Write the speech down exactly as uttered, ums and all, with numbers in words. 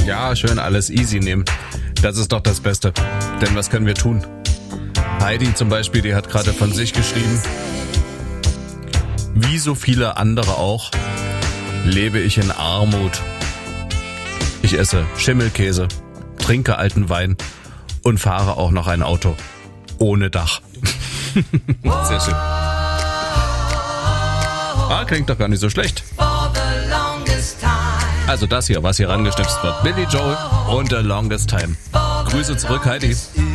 Ja, schön alles easy nehmen. Das ist doch das Beste. Denn was können wir tun? Heidi zum Beispiel, die hat gerade von sich geschrieben: Wie so viele andere auch, lebe ich in Armut. Ich esse Schimmelkäse, trinke alten Wein und fahre auch noch ein Auto ohne Dach. Sehr schön. Ah, klingt doch gar nicht so schlecht. Also das hier, was hier rangeschnipst wird. Billy Joel und The Longest Time. Grüße zurück, Heidi.